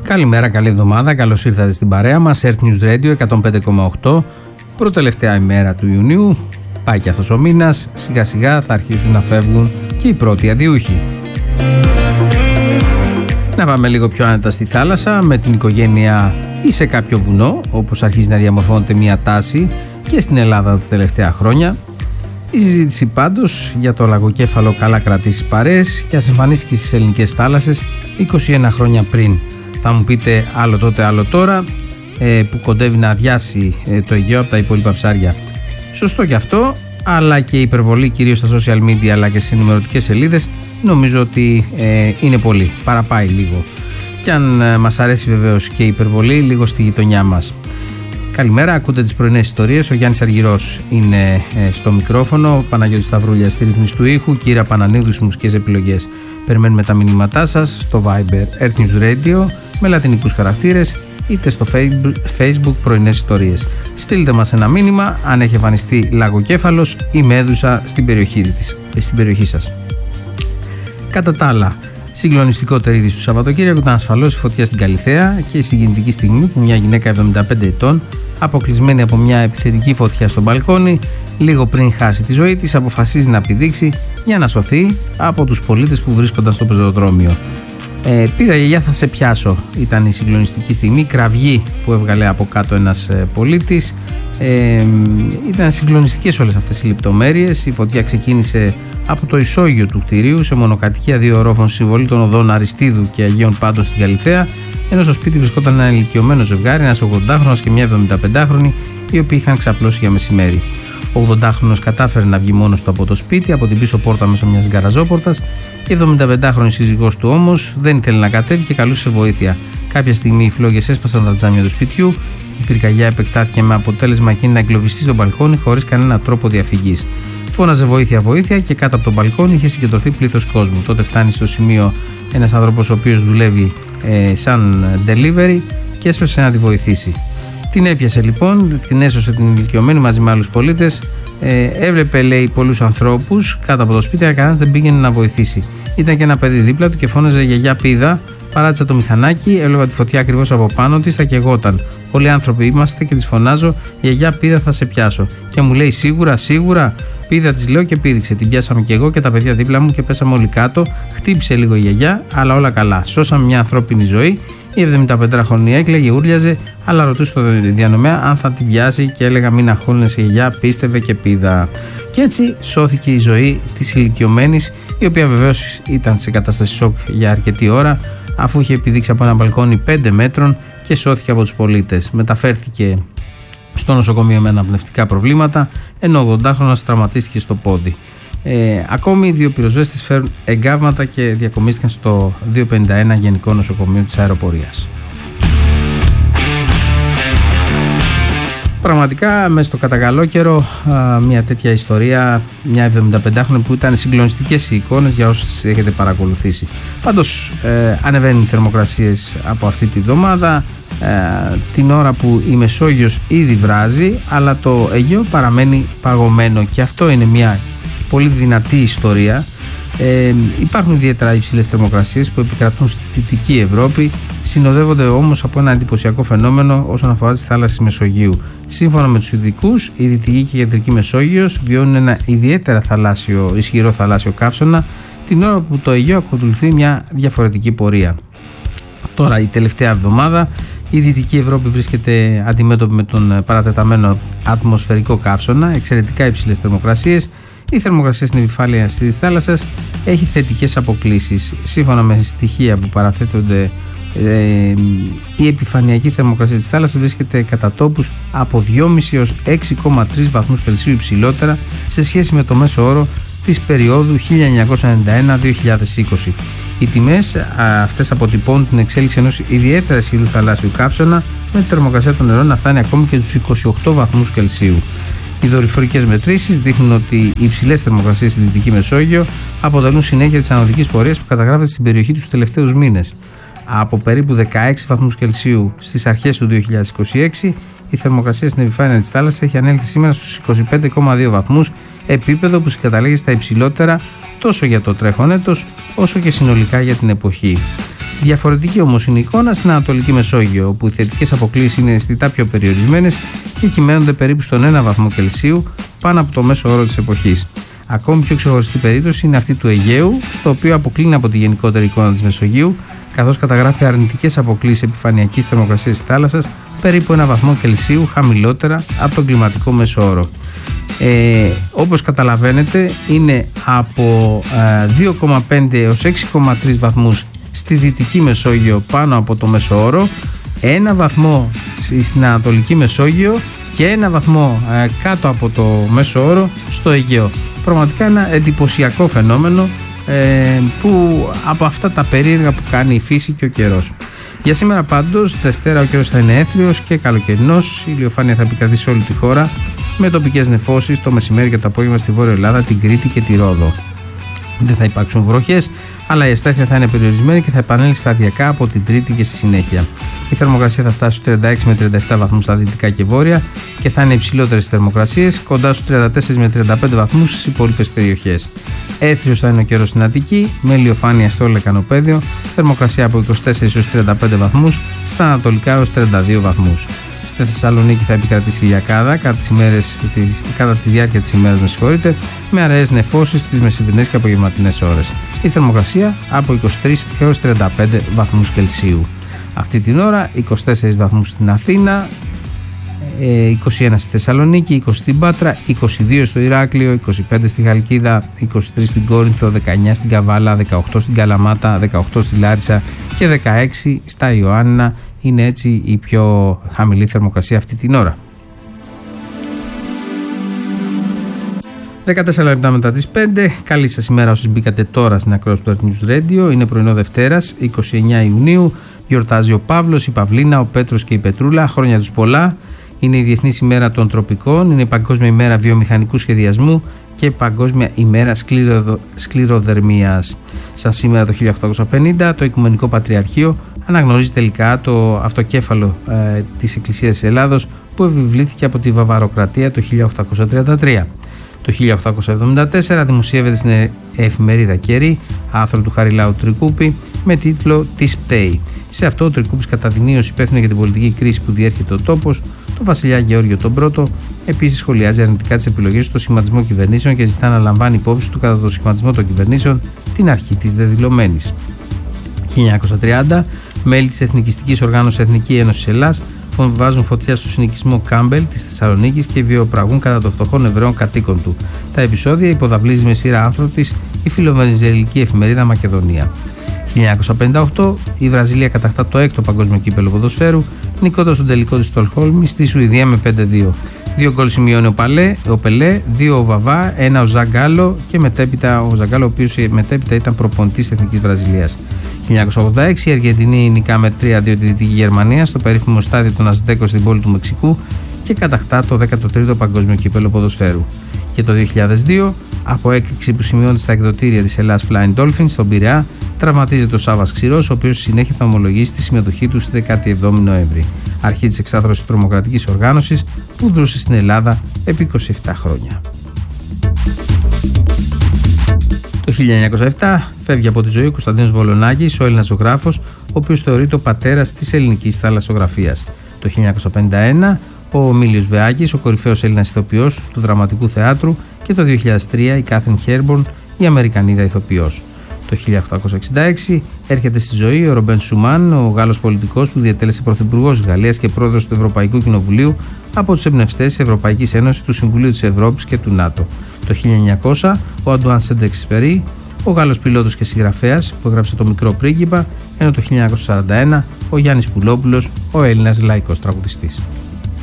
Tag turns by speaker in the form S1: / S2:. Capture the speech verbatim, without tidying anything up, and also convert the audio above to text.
S1: Καλημέρα, καλή εβδομάδα. Καλώς ήρθατε στην παρέα μας. Earth News Radio εκατόν πέντε κόμμα οκτώ. Προτελευταία ημέρα του Ιουνίου. Πάει και αυτός ο μήνας. Σιγά σιγά θα αρχίσουν να φεύγουν και οι πρώτοι αντιούχοι. Να πάμε λίγο πιο άνετα στη θάλασσα με την οικογένεια ή σε κάποιο βουνό, όπως αρχίζει να διαμορφώνεται μια τάση και στην Ελλάδα τα τελευταία χρόνια. Η συζήτηση πάντως για το λαγοκέφαλο καλά κρατήσει παρέες και ας εμφανίστηκε στις ελληνικές θάλασσες είκοσι ένα χρόνια πριν. Θα μου πείτε άλλο τότε άλλο τώρα, ε, που κοντεύει να αδειάσει ε, το Αιγαίο από τα υπόλοιπα ψάρια. Σωστό και αυτό, αλλά και η υπερβολή κυρίως στα social media αλλά και στις ενημερωτικές σελίδες νομίζω ότι ε, είναι πολύ, παραπάει λίγο. Και αν ε, μας αρέσει βεβαίως και η υπερβολή, λίγο στη γειτονιά μας. Καλημέρα, ακούτε τις πρωινές ιστορίες. Ο Γιάννης Αργυρός είναι ε, στο μικρόφωνο, ο Παναγιώτης Σταυρούλιας στη ρύθμιση του ήχου, Κύρα Πανανίδου στις μουσικές επιλογές. Περιμένουμε τα μηνύματά σας στο Viber Earth News Radio με λατινικούς χαρακτήρες, είτε στο Facebook πρωινές ιστορίες. Στείλτε μας ένα μήνυμα αν έχει εμφανιστεί λαγοκέφαλος ή μέδουσα στην περιοχή, της, στην περιοχή σας. Κατά τα άλλα, συγκλονιστικότερη είδηση του Σαββατοκύριακου ήταν ασφαλώς η φωτιά στην Καλιθέα και η συγκινητική στιγμή που μια γυναίκα εβδομήντα πέντε ετών, αποκλεισμένη από μια επιθετική φωτιά στο μπαλκόνι, λίγο πριν χάσει τη ζωή της, αποφασίζει να πηδήξει για να σωθεί από τους πολίτες που βρίσκονταν στο πεζοδρόμιο. Ε, Πήδα γιαγιά, θα σε πιάσω, ήταν η συγκλονιστική στιγμή, κραυγή που έβγαλε από κάτω ένας ε, πολίτης. Ε, ήταν συγκλονιστικές όλες αυτές οι λεπτομέρειες. Η φωτιά ξεκίνησε από το ισόγειο του κτηρίου σε μονοκατοικία δύο ορόφων συμβολή των οδών Αριστίδου και Αγίων Πάντων στην Καλιθέα, ενώ στο σπίτι βρισκόταν ένα ηλικιωμένο ζευγάρι, ένας ογδοντάχρονος και μια εβδομηνταπεντάχρονη, οι οποίοι είχαν ξαπλώσει για μεσημέρι. Ο ογδοντάχρονος κατάφερε να βγει μόνος του από το σπίτι, από την πίσω πόρτα μέσω μιας γκαραζόπορτας. Η εβδομηνταπεντάχρονη σύζυγός του όμως δεν ήθελε να κατέβει και καλούσε βοήθεια. Κάποια στιγμή οι φλόγες έσπασαν τα τζάμια του σπιτιού. Η πυρκαγιά επεκτάθηκε με αποτέλεσμα εκείνη να εγκλωβιστεί στο μπαλκόνι χωρίς κανένα τρόπο διαφυγής. Φώναζε βοήθεια, βοήθεια και κάτω από το μπαλκόνι είχε συγκεντρωθεί πλήθος κόσμου. Τότε φτάνει στο σημείο ένας άνθρωπος ο οποίος δουλεύει ε, σαν delivery και έσπευσε να τη βοηθήσει. Την έπιασε λοιπόν, την έσωσε την ηλικιωμένη μαζί με άλλους πολίτες. Ε, έβλεπε, λέει, πολλούς ανθρώπους κάτω από το σπίτι, αλλά κανένας δεν πήγαινε να βοηθήσει. Ήταν και ένα παιδί δίπλα του και φώναζε γιαγιά πήδα. Παράτησα το μηχανάκι, έβλεπα τη φωτιά ακριβώς από πάνω της, θα καιγόταν. Όλοι άνθρωποι είμαστε και της φωνάζω, γιαγιά πήδα, θα σε πιάσω. Και μου λέει σίγουρα, σίγουρα. Πήδα, της λέω και πήδηξε. Την πιάσαμε και εγώ και τα παιδιά δίπλα μου και πέσαμε όλοι κάτω. Χτύπησε λίγο η γιαγιά, αλλά όλα καλά. Σώσαμε μια ανθρώπινη ζωή. Η εβδομηνταπεντάχρονη έκλαιγε, ούρλιαζε, αλλά ρωτούσε το διανομέα αν θα την πιάσει και έλεγα μην αγχώνεσαι γιαγιά, πίστευε και πήδα. Και έτσι σώθηκε η ζωή της ηλικιωμένης, η οποία βεβαίως ήταν σε κατάσταση σοκ για αρκετή ώρα, αφού είχε επιδείξει από ένα μπαλκόνι πέντε μέτρων και σώθηκε από τους πολίτες. Μεταφέρθηκε στο νοσοκομείο με αναπνευστικά προβλήματα, ενώ ο ογδοντάχρονος τραυματίστηκε στο πόδι. Ε, ακόμη δύο πυροσβέστες φέρουν εγκάβματα και διακομίστηκαν στο διακόσια πενήντα ένα Γενικό Νοσοκομείο της Αεροπορίας. Πραγματικά μέσα στο κατακαλό καιρό μια τέτοια ιστορία, μια εβδομηνταπεντάχρονη που ήταν συγκλονιστικές οι εικόνες για όσους έχετε παρακολουθήσει. Πάντως ε, ανεβαίνουν οι θερμοκρασίες από αυτή τη βδομάδα, ε, την ώρα που η Μεσόγειος ήδη βράζει, αλλά το Αιγαίο παραμένει παγωμένο και αυτό είναι μια πολύ δυνατή ιστορία. Ε, υπάρχουν ιδιαίτερα υψηλές θερμοκρασίες που επικρατούν στη Δυτική Ευρώπη, συνοδεύονται όμως από ένα εντυπωσιακό φαινόμενο όσον αφορά τις θάλασσες Μεσογείου. Σύμφωνα με τους ειδικούς, η Δυτική και η Κεντρική Μεσόγειος βιώνουν ένα ιδιαίτερα θαλάσσιο, ισχυρό θαλάσσιο καύσωνα, την ώρα που το Αιγαίο ακολουθεί μια διαφορετική πορεία. Τώρα, η τελευταία εβδομάδα, η Δυτική Ευρώπη βρίσκεται αντιμέτωπη με τον παρατεταμένο ατμοσφαιρικό καύσωνα, εξαιρετικά υψηλές θερμοκρασίες. Η θερμοκρασία στην επιφάνεια της θάλασσας έχει θετικές αποκλίσεις. Σύμφωνα με στοιχεία που παραθέτονται, ε, η επιφανειακή θερμοκρασία της θάλασσας βρίσκεται κατά τόπους από δυόμισι έως έξι κόμμα τρία βαθμούς Κελσίου υψηλότερα σε σχέση με το μέσο όρο της περίοδου χίλια εννιακόσια ενενήντα ένα με δύο χιλιάδες είκοσι. Οι τιμές αυτές αποτυπώνουν την εξέλιξη ενός ιδιαίτερα ισχυρού θαλάσσιου καύσωνα, με τη θερμοκρασία των νερών να φτάνει ακόμη και τους είκοσι οκτώ βαθμούς Κελσίου. Οι δορυφορικές μετρήσεις δείχνουν ότι οι υψηλές θερμοκρασίες στη Δυτική Μεσόγειο αποτελούν συνέχεια της ανωδικής πορείας που καταγράφεται στην περιοχή τους τελευταίους μήνες. Από περίπου δεκαέξι βαθμούς Κελσίου στις αρχές του δύο χιλιάδες είκοσι έξι, η θερμοκρασία στην επιφάνεια της θάλασσας έχει ανέλθει σήμερα στους είκοσι πέντε κόμμα δύο βαθμούς, επίπεδο που συγκαταλέγει στα υψηλότερα τόσο για το τρέχον έτος όσο και συνολικά για την εποχή. Διαφορετική όμως είναι η εικόνα στην Ανατολική Μεσόγειο, όπου οι θετικές αποκλίσεις είναι αισθητά πιο περιορισμένες και κυμαίνονται περίπου στον ένα βαθμό Κελσίου πάνω από το μέσο όρο της εποχής. Ακόμη πιο ξεχωριστή περίπτωση είναι αυτή του Αιγαίου, στο οποίο αποκλίνει από τη γενικότερη εικόνα της Μεσογείου, καθώς καταγράφει αρνητικές αποκλίσεις επιφανειακής θερμοκρασίας της θάλασσας περίπου ένα βαθμό Κελσίου χαμηλότερα από τον κλιματικό μέσο όρο. Ε, όπως καταλαβαίνετε, είναι από ε, δύο κόμμα πέντε έως έξι κόμμα τρία βαθμούς στη Δυτική Μεσόγειο πάνω από το μέσο όρο, ένα βαθμό στην Ανατολική Μεσόγειο και ένα βαθμό ε, κάτω από το μέσο όρο στο Αιγαίο. Πραγματικά ένα εντυπωσιακό φαινόμενο ε, που από αυτά τα περίεργα που κάνει η φύση και ο καιρός. Για σήμερα πάντως, Δευτέρα, ο καιρός θα είναι έθριος και καλοκαιρινός. Η ηλιοφάνεια θα επικρατήσει σε όλη τη χώρα, με τοπικές νεφώσεις το μεσημέρι και το απόγευμα στη Βόρεια Ελλάδα, την Κρήτη και τη Ρόδο. Δεν θα υπάρξουν βροχές, αλλά η αστάθεια θα είναι περιορισμένη και θα επανέλθει σταδιακά από την Τρίτη και στη συνέχεια. Η θερμοκρασία θα φτάσει στους τριάντα έξι με τριάντα επτά βαθμούς στα δυτικά και βόρεια και θα είναι υψηλότερες θερμοκρασίες, κοντά στους τριάντα τέσσερα με τριάντα πέντε βαθμούς στις υπόλοιπες περιοχές. Έθριος θα είναι ο καιρός στην Αττική, με ηλιοφάνεια στο όλο λεκανοπέδιο, θερμοκρασία από είκοσι τέσσερα έως τριάντα πέντε βαθμούς, στα ανατολικά έως τριάντα δύο βαθμούς. Στη Θεσσαλονίκη θα επικρατήσει ηλιακάδα κατά, τις ημέρες, κατά τη διάρκεια της ημέρας, με συγχωρείτε, με αραιές νεφώσεις τις μεσημβρινές και απογευματινές ώρες. Η θερμοκρασία από είκοσι τρία έως τριάντα πέντε βαθμούς Κελσίου. Αυτή την ώρα είκοσι τέσσερα βαθμούς στην Αθήνα, είκοσι ένα στη Θεσσαλονίκη, είκοσι στην Πάτρα, είκοσι δύο στο Ηράκλειο, είκοσι πέντε στη Χαλκίδα, είκοσι τρία στην Κόρινθο, δεκαεννιά στην Καβάλα, δεκαοκτώ στην Καλαμάτα, δεκαοκτώ στη Λάρισα και δεκαέξι στα Ιωάννινα. Είναι έτσι η πιο χαμηλή θερμοκρασία αυτή την ώρα. δεκατέσσερα λεπτά μετά τις πέντε. Καλή σας ημέρα όσοι μπήκατε τώρα στην ακρόαση του Earth News Radio. Είναι πρωινό Δευτέρας, είκοσι εννέα Ιουνίου. Γιορτάζει ο Παύλος, η Παυλίνα, ο Πέτρος και η Πετρούλα. Χρόνια τους πολλά. Είναι η Διεθνής ημέρα των τροπικών. Είναι η Παγκόσμια ημέρα βιομηχανικού σχεδιασμού και η Παγκόσμια ημέρα σκληροδο... σκληροδερμίας. Σαν σήμερα το χίλια οκτακόσια πενήντα, το Οικουμενικό Πατριαρχείο αναγνωρίζει τελικά το αυτοκέφαλο ε, της Εκκλησίας της Ελλάδος, που επιβλήθηκε από τη Βαβαροκρατία το χίλια οκτακόσια τριάντα τρία. Το χίλια οκτακόσια εβδομήντα τέσσερα δημοσιεύεται στην εφημερίδα Κέρι άρθρο του Χαριλάου Τρικούπη με τίτλο «Τι πταίει». Σε αυτό ο Τρικούπης καταδεικνύει ως υπεύθυνο για την πολιτική κρίση που διέρχεται ο τόπος τον βασιλιά Γεώργιο τον Πρώτο. Επίσης σχολιάζει αρνητικά τις επιλογές του στο σχηματισμό κυβερνήσεων και ζητά να λαμβάνει υπόψη του κατά το σχηματισμό των κυβερνήσεων την αρχή της δεδηλωμένης. χίλια εννιακόσια τριάντα μέλη της Εθνικιστικής Οργάνωσης Εθνική Ένωση Ελλάς βάζουν φωτιά στο συνοικισμό Κάμπελ της Θεσσαλονίκης και βιοπραγούν κατά των φτωχών Εβραίων κατοίκων του. Τα επεισόδια υποδαβλίζει με σειρά άρθρων της η φιλοβενιζελική εφημερίδα Μακεδονία. χίλια εννιακόσια πενήντα οκτώ η Βραζιλία κατακτά το έκτο παγκόσμιο κύπελλο ποδοσφαίρου, νικώντας στον τελικό της Στοκχόλμη στη Σουηδία με πέντε δύο. Δύο γκολ σημειώνει ο, Παλέ, ο Πελέ, δύο ο Βαβά, ένα ο Ζαγκάλο και μετέπειτα ο Ζαγκάλο, ο οποίος μετέπειτα ήταν προπονητής της Εθνικής Βραζιλίας. χίλια εννιακόσια ογδόντα έξι η Αργεντινή νικά με τρία δύο τη Δυτική Γερμανία στο περίφημο στάδιο των Αζτέκων στην πόλη του Μεξικού και κατακτά το δέκατο τρίτο παγκόσμιο κύπελλο ποδοσφαίρου. Και το δύο χιλιάδες δύο, από έκρηξη που σημειώνεται στα εκδοτήρια της Ελλάς Flying Dolphins στον Πειραιά, τραυματίζεται ο Σάββας Ξηρός, ο οποίος στη συνέχεια θα ομολογήσει τη συμμετοχή του στη δεκαεπτά Νοέμβρη, αρχή της εξάθρωσης τρομοκρατικής οργάνωσης που δρούσε στην Ελλάδα επί είκοσι επτά χρόνια. Το χίλια εννιακόσια επτά φεύγει από τη ζωή ο Κωνσταντίνος Βολονάκης, ο Έλληνας ζωγράφος, ο οποίος θεωρείται ο πατέρας της ελληνικής θαλασσογραφίας. Το χίλια εννιακόσια πενήντα ένα ο Μίλιος Βεάκης, ο κορυφαίος Έλληνας ηθοποιός του δραματικού θεάτρου, και το δύο χιλιάδες τρία η Κάθριν Χέρμπορν, η Αμερικανίδα ηθοποιός. Το χίλια οκτακόσια εξήντα έξι έρχεται στη ζωή ο Ρομπέν Σουμάν, ο Γάλλος πολιτικός που διατέλεσε πρωθυπουργός της Γαλλίας και πρόεδρος του Ευρωπαϊκού Κοινοβουλίου από τους εμπνευστές της Ευρωπαϊκής Ένωσης, του Συμβουλίου της Ευρώπης και του ΝΑΤΟ. Το χίλια εννιακόσια ο Αντουάν Σεντ-Εξυπέρι, ο Γάλλος πιλότος και συγγραφέας που έγραψε Το Μικρό Πρίγκιπα, ενώ το χίλια εννιακόσια σαράντα ένα ο Γιάννης Πουλόπουλος, ο Έλληνας λαϊκός τραγουδιστής.